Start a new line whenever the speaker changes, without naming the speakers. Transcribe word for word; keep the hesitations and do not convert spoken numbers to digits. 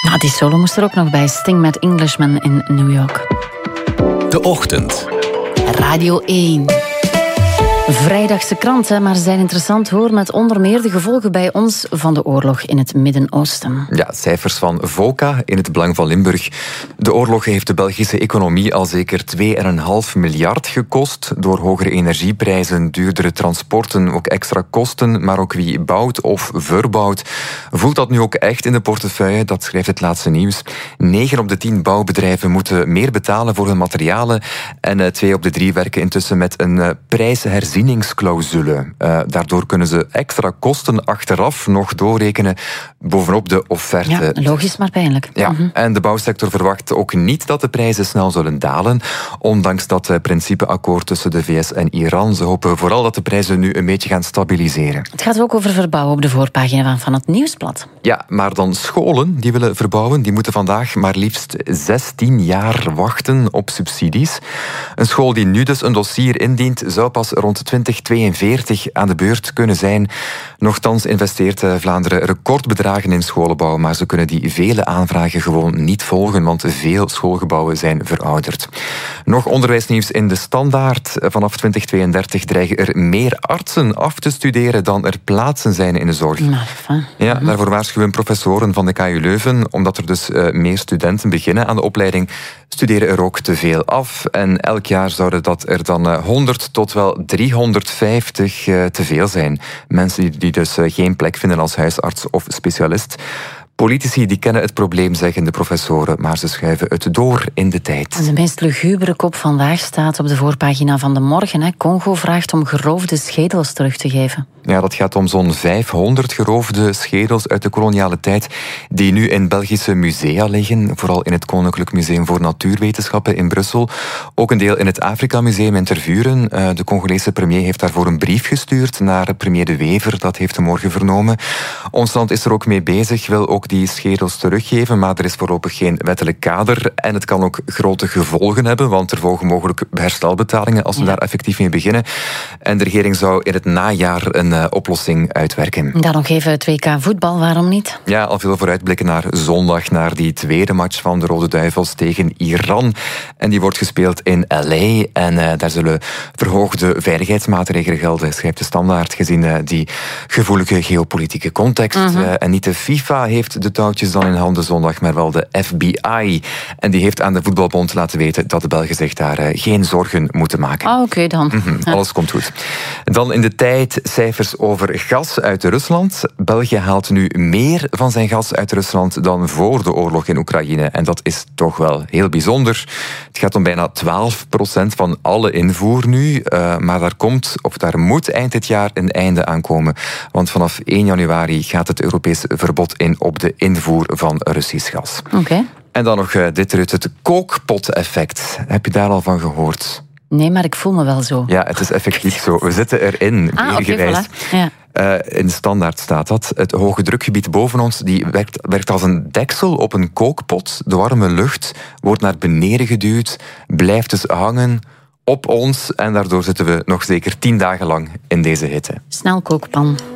Nou, die solo moest er ook nog bij. Sting met Englishman in New York.
De Ochtend.
Radio één. Vrijdagse krant, hè, maar ze zijn interessant hoor, met onder meer de gevolgen bij ons van de oorlog in het Midden-Oosten.
Ja, cijfers van VOCA in het Belang van Limburg. De oorlog heeft de Belgische economie al zeker twee komma vijf miljard gekost. Door hogere energieprijzen, duurdere transporten, ook extra kosten. Maar ook wie bouwt of verbouwt, voelt dat nu ook echt in de portefeuille. Dat schrijft het laatste nieuws. Negen op de tien bouwbedrijven moeten meer betalen voor hun materialen. En uh, twee op de drie werken intussen met een uh, prijsherziening. Herzieningsclausule. Uh, daardoor kunnen ze extra kosten achteraf nog doorrekenen bovenop de offerte.
Ja, logisch, maar pijnlijk.
Ja,
mm-hmm.
En de bouwsector verwacht ook niet dat de prijzen snel zullen dalen, ondanks dat uh, principeakkoord tussen de V S en Iran. Ze hopen vooral dat de prijzen nu een beetje gaan stabiliseren.
Het gaat ook over verbouwen op de voorpagina van, van het Nieuwsblad.
Ja, maar dan scholen die willen verbouwen, die moeten vandaag maar liefst zestien jaar wachten op subsidies. Een school die nu dus een dossier indient, zou pas rond twintig tweeënveertig aan de beurt kunnen zijn. Nochtans investeert Vlaanderen recordbedragen in scholenbouw, maar ze kunnen die vele aanvragen gewoon niet volgen, want veel schoolgebouwen zijn verouderd. Nog onderwijsnieuws in de Standaard. Vanaf twintig tweeëndertig dreigen er meer artsen af te studeren dan er plaatsen zijn in de zorg. Ja, daarvoor waarschuwen professoren van de K U Leuven, omdat er dus uh, meer studenten beginnen aan de opleiding, studeren er ook te veel af. En elk jaar zouden dat er dan uh, honderd tot wel driehonderdvijftig uh, te veel zijn. Mensen die, die dus uh, geen plek vinden als huisarts of specialist. Politici die kennen het probleem, zeggen de professoren, maar ze schuiven het door in de tijd.
De meest lugubere kop vandaag staat op de voorpagina van De Morgen. Hè. Congo vraagt om geroofde schedels terug te geven.
Ja, dat gaat om zo'n vijfhonderd geroofde schedels uit de koloniale tijd die nu in Belgische musea liggen. Vooral in het Koninklijk Museum voor Natuurwetenschappen in Brussel. Ook een deel in het Afrika Museum in Tervuren. De Congolese premier heeft daarvoor een brief gestuurd naar premier De Wever. Dat heeft hij morgen vernomen. Ons land is er ook mee bezig, wil ook die schedels teruggeven, maar er is voorlopig geen wettelijk kader. En het kan ook grote gevolgen hebben, want er volgen mogelijk herstelbetalingen als we ja. daar effectief mee beginnen. En de regering zou in het najaar een uh, oplossing uitwerken.
Dan nog even het W K voetbal, waarom niet?
Ja, al veel vooruitblikken naar zondag, naar die tweede match van de Rode Duivels tegen Iran. En die wordt gespeeld in L A. En uh, daar zullen verhoogde veiligheidsmaatregelen gelden, schrijft de Standaard, gezien uh, die gevoelige geopolitieke context. Uh-huh. Uh, en niet de FIFA heeft de touwtjes dan in handen zondag, maar wel de F B I. En die heeft aan de Voetbalbond laten weten dat de Belgen zich daar uh, geen zorgen moeten maken.
Ah, oké okay dan.
Mm-hmm, ja. Alles komt goed. Dan in de tijd cijfers over gas uit Rusland. België haalt nu meer van zijn gas uit Rusland dan voor de oorlog in Oekraïne. En dat is toch wel heel bijzonder. Het gaat om bijna twaalf procent van alle invoer nu. Uh, maar daar komt, of daar moet eind dit jaar een einde aan komen. Want vanaf één januari gaat het Europees verbod in op de invoer van Russisch gas.
Oké. Okay.
En dan nog uh, dit, Ruud, het kookpot-effect. Heb je daar al van gehoord?
Nee, maar ik voel me wel zo.
Ja, het is effectief zo. We zitten erin,
ah,
weergewijs.
Okay, voilà. Ja.
Uh, in de Standaard staat dat. Het hoge drukgebied boven ons die werkt, werkt als een deksel op een kookpot. De warme lucht wordt naar beneden geduwd, blijft dus hangen op ons en daardoor zitten we nog zeker tien dagen lang in deze hitte.
Snel kookpan.